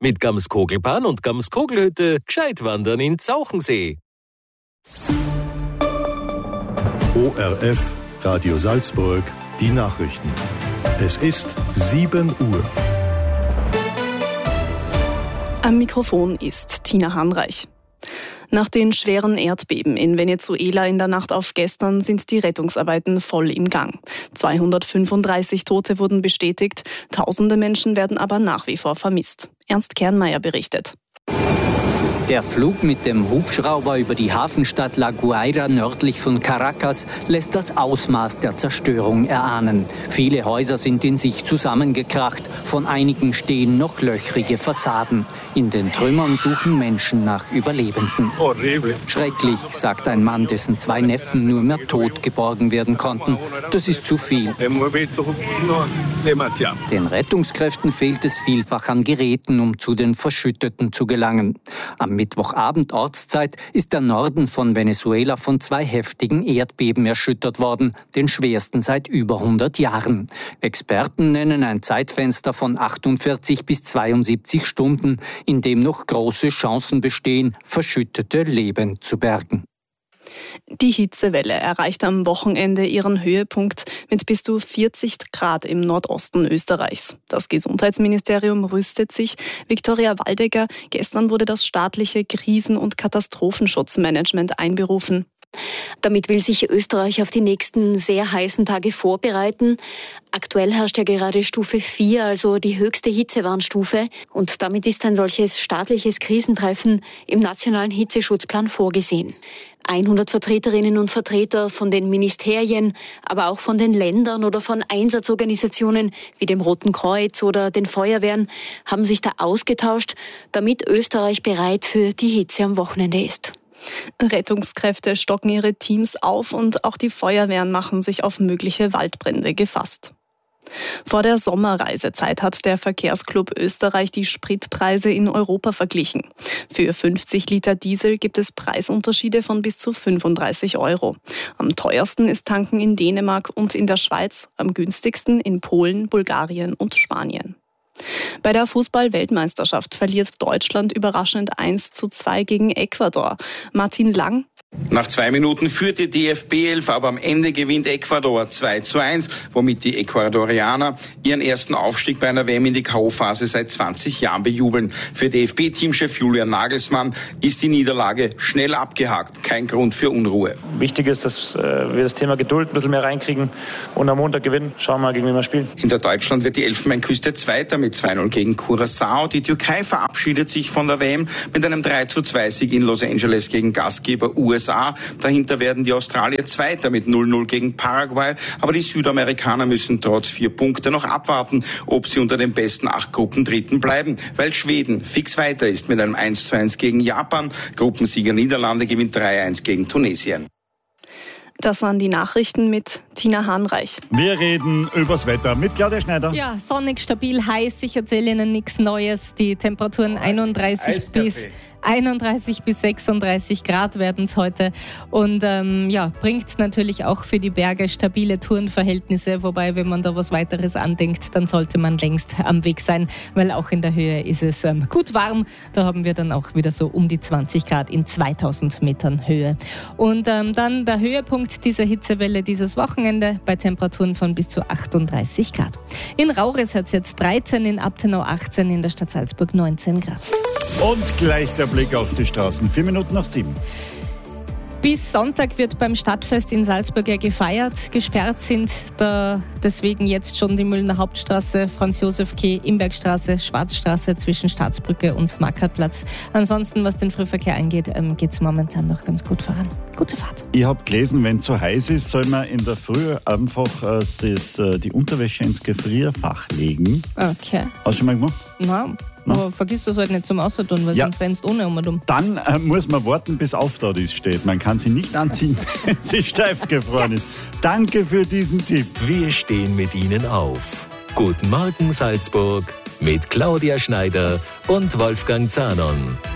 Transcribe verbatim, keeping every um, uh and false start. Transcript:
Mit Gamskogelbahn und Gamskogelhütte gescheit wandern in Zauchensee. O R F, Radio Salzburg, die Nachrichten. Es ist sieben Uhr. Am Mikrofon ist Tina Hanreich. Nach den schweren Erdbeben in Venezuela in der Nacht auf gestern sind die Rettungsarbeiten voll im Gang. zweihundertfünfunddreißig Tote wurden bestätigt, tausende Menschen werden aber nach wie vor vermisst. Ernst Kernmeier berichtet. Der Flug mit dem Hubschrauber über die Hafenstadt La Guaira nördlich von Caracas lässt das Ausmaß der Zerstörung erahnen. Viele Häuser sind in sich zusammengekracht, von einigen stehen noch löchrige Fassaden. In den Trümmern suchen Menschen nach Überlebenden. Schrecklich, sagt ein Mann, dessen zwei Neffen nur mehr tot geborgen werden konnten. Das ist zu viel. Den Rettungskräften fehlt es vielfach an Geräten, um zu den Verschütteten zu gelangen. Am Mittwochabend Ortszeit ist der Norden von Venezuela von zwei heftigen Erdbeben erschüttert worden, den schwersten seit über hundert Jahren. Experten nennen ein Zeitfenster von achtundvierzig bis zweiundsiebzig Stunden, in dem noch große Chancen bestehen, Verschüttete lebend zu bergen. Die Hitzewelle erreicht am Wochenende ihren Höhepunkt mit bis zu vierzig Grad im Nordosten Österreichs. Das Gesundheitsministerium rüstet sich. Viktoria Waldecker, gestern wurde das staatliche Krisen- und Katastrophenschutzmanagement einberufen. Damit will sich Österreich auf die nächsten sehr heißen Tage vorbereiten. Aktuell herrscht ja gerade Stufe vier, also die höchste Hitzewarnstufe. Und damit ist ein solches staatliches Krisentreffen im nationalen Hitzeschutzplan vorgesehen. hundert Vertreterinnen und Vertreter von den Ministerien, aber auch von den Ländern oder von Einsatzorganisationen wie dem Roten Kreuz oder den Feuerwehren haben sich da ausgetauscht, damit Österreich bereit für die Hitze am Wochenende ist. Rettungskräfte stocken ihre Teams auf und auch die Feuerwehren machen sich auf mögliche Waldbrände gefasst. Vor der Sommerreisezeit hat der Verkehrsclub Österreich die Spritpreise in Europa verglichen. Für fünfzig Liter Diesel gibt es Preisunterschiede von bis zu fünfunddreißig Euro. Am teuersten ist Tanken in Dänemark und in der Schweiz, am günstigsten in Polen, Bulgarien und Spanien. Bei der Fußball-Weltmeisterschaft verliert Deutschland überraschend eins zu zwei gegen Ecuador. Martin Lang. Nach zwei Minuten führt die D F B elf, aber am Ende gewinnt Ecuador zwei zu eins, womit die Ecuadorianer ihren ersten Aufstieg bei einer W M in die K O-Phase seit zwanzig Jahren bejubeln. Für D F B-Teamchef Julian Nagelsmann ist die Niederlage schnell abgehakt. Kein Grund für Unruhe. Wichtig ist, dass wir das Thema Geduld ein bisschen mehr reinkriegen und am Montag gewinnen. Schauen wir mal, gegen wen wir spielen. Hinter Deutschland wird die Elfenbeinküste Zweiter mit zwei null gegen Curaçao. Die Türkei verabschiedet sich von der W M mit einem drei zu zwei Sieg in Los Angeles gegen Gastgeber U S A. Dahinter werden die Australier Zweiter mit null null gegen Paraguay. Aber die Südamerikaner müssen trotz vier Punkte noch abwarten, ob sie unter den besten acht Gruppen Dritten bleiben, weil Schweden fix weiter ist mit einem eins zu eins gegen Japan. Gruppensieger Niederlande gewinnt drei eins gegen Tunesien. Das waren die Nachrichten mit Tina Hanreich. Wir reden übers Wetter mit Claudia Schneider. Ja, sonnig, stabil, heiß. Ich erzähle Ihnen nichts Neues. Die Temperaturen einunddreißig bis einunddreißig bis sechsunddreißig Grad werden es heute und ähm, ja, bringt natürlich auch für die Berge stabile Tourenverhältnisse, wobei, wenn man da was weiteres andenkt, dann sollte man längst am Weg sein, weil auch in der Höhe ist es ähm, gut warm. Da haben wir dann auch wieder so um die zwanzig Grad in zweitausend Metern Höhe. Und ähm, dann der Höhepunkt dieser Hitzewelle dieses Wochenende bei Temperaturen von bis zu achtunddreißig Grad. In Rauris hat es jetzt dreizehn, in Abtenau achtzehn, in der Stadt Salzburg neunzehn Grad. Und gleich der Blick auf die Straßen. Vier Minuten nach sieben. Bis Sonntag wird beim Stadtfest in Salzburg ja gefeiert. Gesperrt sind da deswegen jetzt schon die Müllner Hauptstraße, Franz-Josef-Quai, Imbergstraße, Schwarzstraße zwischen Staatsbrücke und Markhartplatz. Ansonsten, was den Frühverkehr angeht, ähm, geht es momentan noch ganz gut voran. Gute Fahrt. Ich habe gelesen, wenn es zu heiß ist, soll man in der Früh einfach äh, das, äh, die Unterwäsche ins Gefrierfach legen. Okay. Hast du schon mal gemacht? Nein. Aber vergiss das halt nicht zum Außertun, weil ja. sonst rennst du ohne um und um. Dann äh, muss man warten, bis Auftaut ist steht. Man kann sie nicht anziehen, wenn sie steif gefroren ist. Danke für diesen Tipp. Wir stehen mit Ihnen auf. Guten Morgen Salzburg mit Claudia Schneider und Wolfgang Zahnon.